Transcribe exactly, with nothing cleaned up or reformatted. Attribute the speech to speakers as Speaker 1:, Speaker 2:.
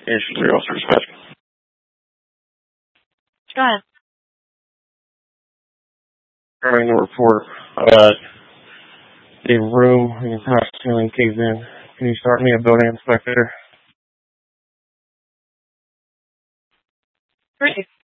Speaker 1: Station three officer dispatch.
Speaker 2: Go ahead.
Speaker 1: Regarding the report, uh, the room in the house ceiling caved in. Can you start me a building inspector?
Speaker 2: Great.